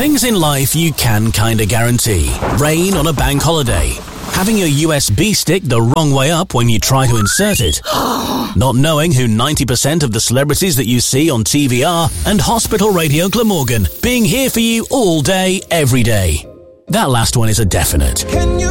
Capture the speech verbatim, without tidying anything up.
Things in life you can kinda guarantee. Rain on a bank holiday. Having your U S B stick the wrong way up when you try to insert it. Not knowing who ninety percent of the celebrities that you see on T V are. And Hospital Radio Glamorgan being here for you all day, every day. That last one is a definite. Can you